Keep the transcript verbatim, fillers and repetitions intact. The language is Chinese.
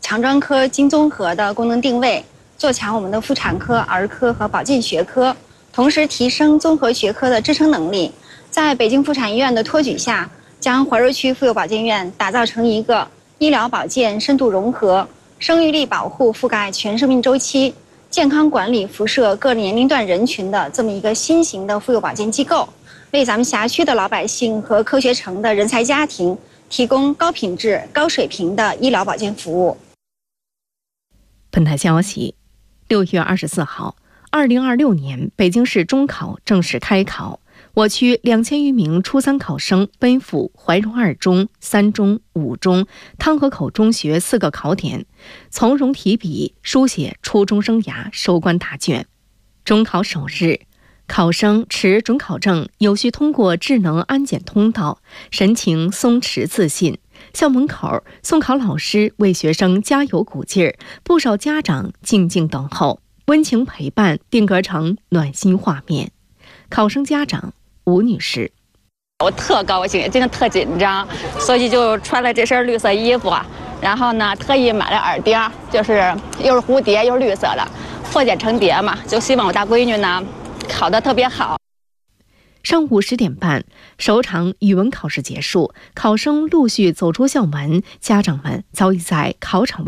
肠专科精综合的功能定位，做强我们的妇产科、儿科和保健学科，同时提升综合学科的支撑能力。在北京妇产医院的托举下，将怀柔区妇幼保健院打造成一个医疗保健深度融合、生育力保护覆盖全生命周期、健康管理辐射各年龄段人群的这么一个新型的妇幼保健机构，为咱们辖区的老百姓和科学城的人才家庭提供高品质、高水平的医疗保健服务。 本台消息，六月二十四号，二零二六年北京市中考正式开考。我区两千余名初三考生奔赴怀柔二中、三中、五中、汤河口中学四个考点，从容提笔书写初中生涯收官大卷。中考首日，考生持准考证有序通过智能安检通道，神情松弛自信。校门口，送考老师为学生加油鼓劲儿，不少家长静静等候，温情陪伴定格成暖心画面。考生家长吴女士： 我特高兴，真的特紧张，所以就穿了这身绿色衣服，然后呢，特意买了耳钉，就是又是蝴蝶又是绿色的，破茧成蝶嘛，就希望我大闺女呢考得特别好。 上午十点半，首场语文考试结束，考生陆续走出校门，家长们早已在考场外